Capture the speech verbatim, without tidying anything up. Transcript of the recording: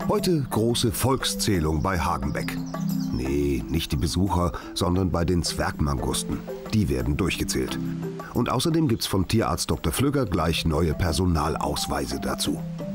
Heute große Volkszählung bei Hagenbeck. Nee, nicht die Besucher, sondern bei den Zwergmangusten. Die werden durchgezählt. Und außerdem gibt's vom Tierarzt Doktor Flügger gleich neue Personalausweise dazu.